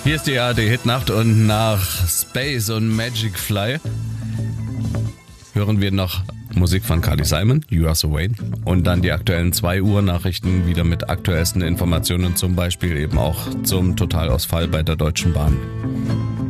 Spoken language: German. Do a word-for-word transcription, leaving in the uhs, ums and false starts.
Hier ist die A R D-Hitnacht und nach Space und Magic Fly hören wir noch Musik von Carly Simon, You Are So Vain, und dann die aktuellen zwei Uhr Nachrichten wieder mit aktuellsten Informationen, zum Beispiel eben auch zum Totalausfall bei der Deutschen Bahn.